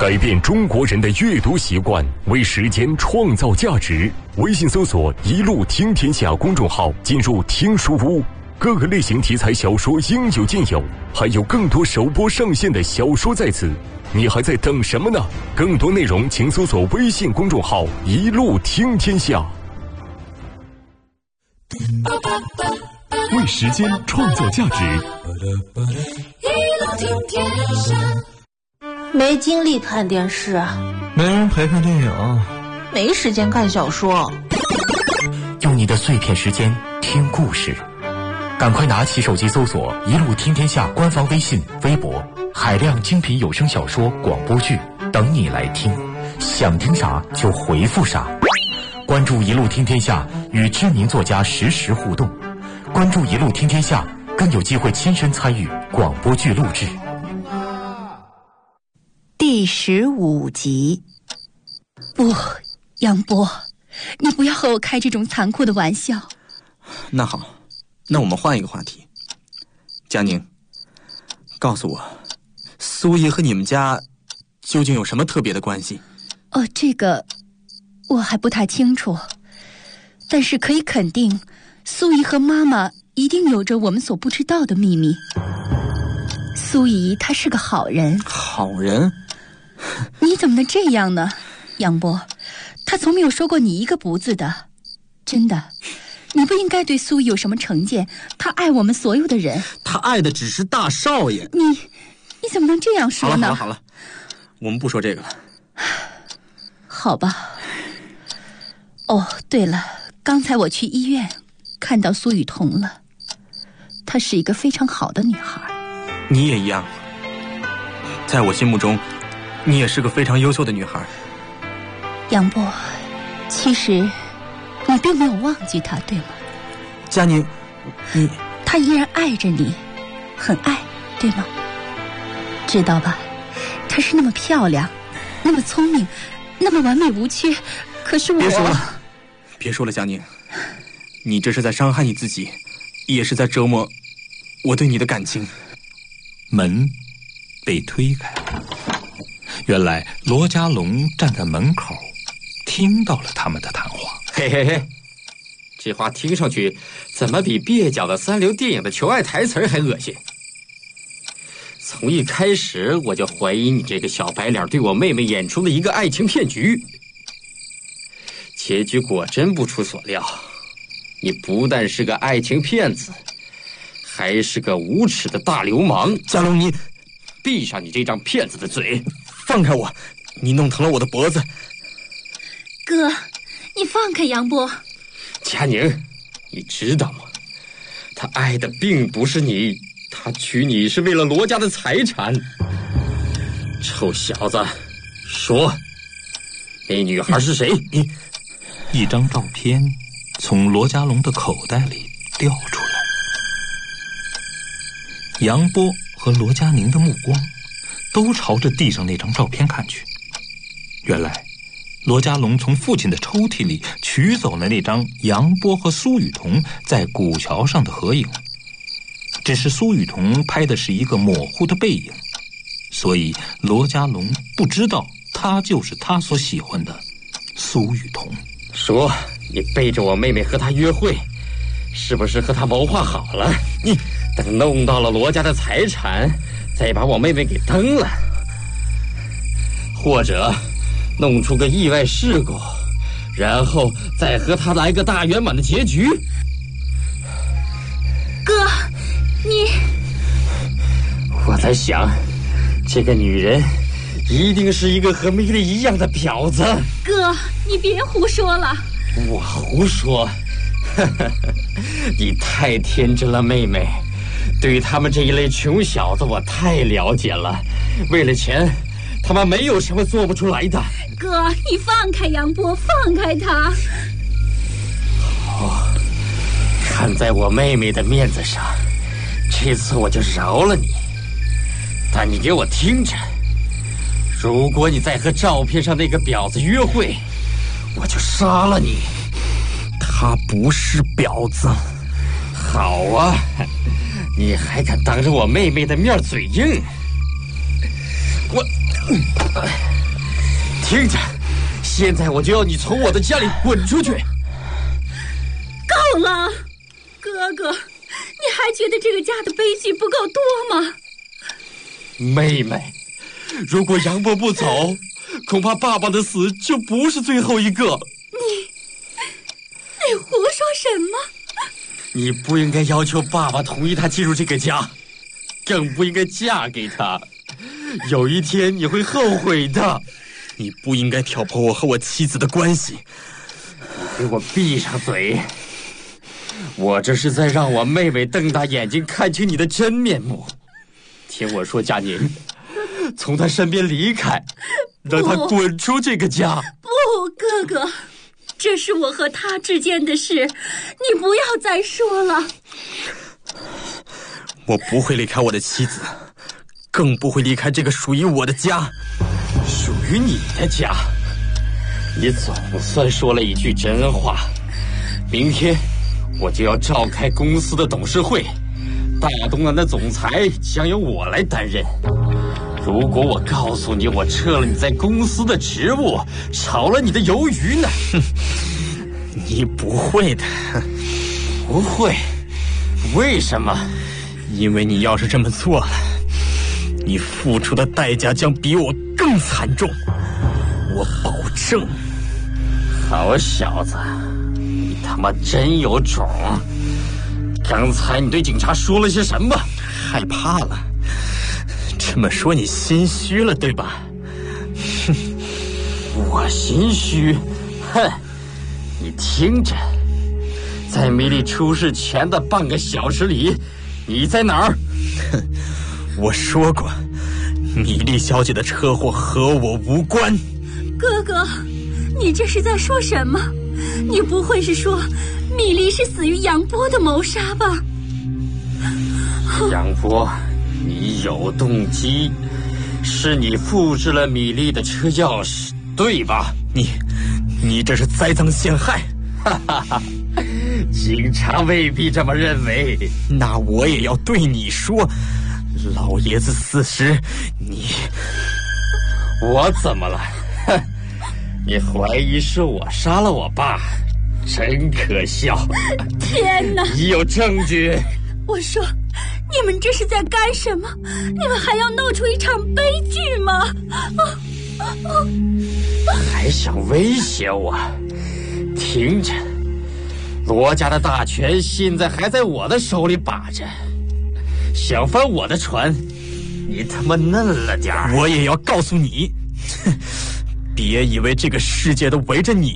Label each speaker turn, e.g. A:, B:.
A: 改变中国人的阅读习惯，为时间创造价值。微信搜索“一路听天下”公众号，进入听书屋，各个类型题材小说应有尽有，还有更多首播上线的小说在此。你还在等什么呢？更多内容请搜索微信公众号“一路听天下”。为时间创造价值，
B: 一路听天下。
C: 没精力看电视，
D: 没人陪看电影，
C: 没时间看小说。
E: 用你的碎片时间听故事，赶快拿起手机搜索“一路听天下”官方微信、微博，海量精品有声小说、广播剧等你来听，想听啥就回复啥。关注“一路听天下”，与知名作家实时互动。关注“一路听天下”，更有机会亲身参与广播剧录制。
F: 第15集。不，杨波，你不要和我开这种残酷的玩笑。
D: 那好，那我们换一个话题。佳宁，告诉我，苏怡和你们家究竟有什么特别的关系？
F: 哦，这个我还不太清楚，但是可以肯定，苏怡和妈妈一定有着我们所不知道的秘密。苏怡她是个好人。
D: 好人？
F: 你怎么能这样呢，杨波？她从没有说过你一个不字的，真的。你不应该对苏怡有什么成见，她爱我们所有的人。
D: 她爱的只是大少爷。
F: 你怎么能这样说呢？
D: 好了，我们不说这个了。
F: 好吧。哦，对了，刚才我去医院看到苏雨桐了，她是一个非常好的女孩。
D: 你也一样，在我心目中你也是个非常优秀的女孩。
F: 杨波，其实你并没有忘记她，对吗？
D: 佳宁，
F: 她依然爱着你，很爱，对吗？知道吧？她是那么漂亮，那么聪明，那么完美无缺，可是我……
D: 别说了，佳宁，你这是在伤害你自己，也是在折磨我对你的感情。
G: 门被推开，原来罗家龙站在门口，听到了他们的谈话。
H: 嘿嘿嘿，这话听上去怎么比蹩脚的三流电影的求爱台词还恶心？从一开始我就怀疑你这个小白脸对我妹妹演出了一个爱情骗局，结局果真不出所料，你不但是个爱情骗子，还是个无耻的大流氓。
D: 佳龙，你
H: 闭上你这张骗子的嘴！
D: 放开我，你弄疼了我的脖子。
F: 哥，你放开杨波。
H: 佳宁，你知道吗？他爱的并不是你，他娶你是为了罗家的财产。臭小子，说，那女孩是谁？
G: 一张照片从罗家龙的口袋里掉出来。杨波和罗佳宁的目光都朝着地上那张照片看去。原来罗家龙从父亲的抽屉里取走了那张杨波和苏雨桐在古桥上的合影，只是苏雨桐拍的是一个模糊的背影，所以罗家龙不知道她就是他所喜欢的苏雨桐。
H: 说，你背着我妹妹和她约会，是不是和她谋划好了？你等弄到了罗家的财产，再把我妹妹给蹬了，或者弄出个意外事故，然后再和她来个大圆满的结局？
F: 哥，你……
H: 我在想，这个女人一定是一个和梅丽一样的婊子。
F: 哥，你别胡说了。
H: 我胡说？你太天真了，妹妹。对于他们这一类穷小子，我太了解了。为了钱，他们没有什么做不出来的。
F: 哥，你放开杨波，放开他。
H: 好，看在我妹妹的面子上，这次我就饶了你。但你给我听着，如果你再和照片上那个婊子约会，我就杀了你。
D: 他不是婊子。
H: 好啊，你还敢当着我妹妹的面嘴硬？我听着，现在我就要你从我的家里滚出去！
F: 够了，哥哥，你还觉得这个家的悲剧不够多吗？
H: 妹妹，如果杨波不走，恐怕爸爸的死就不是最后一个。
F: 你胡说什么？
H: 你不应该要求爸爸同意他进入这个家，更不应该嫁给他。有一天你会后悔的。
D: 你不应该挑拨我和我妻子的关系。
H: 给我闭上嘴！我这是在让我妹妹瞪大眼睛看清你的真面目。听我说，佳宁，从他身边离开，让他滚出这个家。
F: 不，哥哥，这是我和他之间的事，你不要再说了。
D: 我不会离开我的妻子，更不会离开这个属于我的家。
H: 属于你的家？你总算说了一句真话。明天我就要召开公司的董事会，大东南的总裁将由我来担任。如果我告诉你我撤了你在公司的职务，炒了你的鱿鱼呢？
D: 你不会的。
H: 不会？为什么？
D: 因为你要是这么做了，你付出的代价将比我更惨重，我保证。
H: 好小子，你他妈真有种！刚才你对警察说了些什么？
D: 害怕了？这么说你心虚了，对吧？
H: 哼，我心虚？哼，你听着，在米莉出事前的半个小时里，你在哪儿？
D: 哼，我说过，米莉小姐的车祸和我无关。
F: 哥哥，你这是在说什么？你不会是说米莉是死于杨波的谋杀吧？
H: 杨波，你有动机，是你复制了米莉的车钥匙，对吧？
D: 你这是栽赃陷害！
H: 哈哈哈，警察未必这么认为。
D: 那我也要对你说，老爷子死时，
H: 我怎么了？哼，你怀疑是我杀了我爸，真可笑！
F: 天哪！
H: 你有证据？
F: 我说，你们这是在干什么？你们还要闹出一场悲剧吗？
H: 还想威胁我？听着，罗家的大权现在还在我的手里把着，想翻我的船，你他妈嫩了点儿！
D: 我也要告诉你，别以为这个世界都围着你